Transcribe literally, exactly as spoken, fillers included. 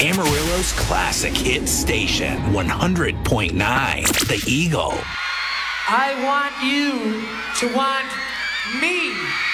Amarillo's classic hit station, one hundred point nine, The Eagle. I want you to want me.